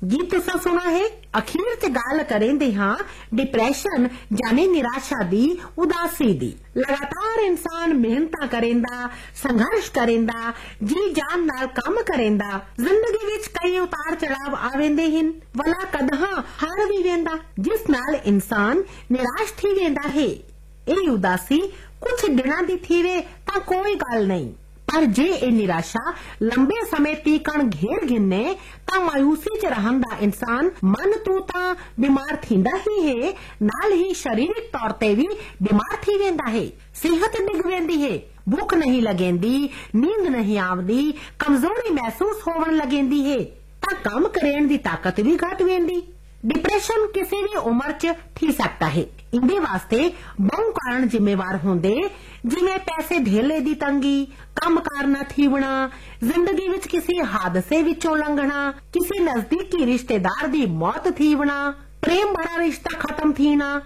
जी तुसा सुना है अखीर च गल करेंदे हां डिप्रैशन यानी निराशा दी उदासी दी। लगातार इंसान मेहनत करेंदा संघर्ष करेंदा जी जान नाल काम करेंदा जिंदगी विच कई उतार चढ़ाव आवेंदे हिन वला कदहां हार भी वेंदा जिस नाल इंसान निराश थी वेंदा है। ए उदासी कुछ दिनां दी थीवे तां कोई गल नहीं पर जे ए निराशा लंबे समय तीकण घेर गिने ता मायूसी च रहंदा इंसान मन तू ता बीमार थींदा ही है नाल ही शारीरिक तौर ते भी बीमार थी वेंदा है। सेहत डिग वेंदी है, भूख नहीं लगेंदी, नींद नहीं आवदी, कमजोरी महसूस होवन लगेंदी है ता काम करेण दी ताकत भी घट वेंदी। डिप्रेशन किसी भी उम्र च थी सकता है। इंदे वास्ते बहु कारण जिम्मेवार होंदे जिवें पैसे धेले दी तंगी, कामकार न थीवना, जिंदगी विच किसी हादसे विचों लंघना, किसी नजदीकी रिश्तेदार दी मौत थीवना, प्रेम भरा रिश्ता खत्म थीना,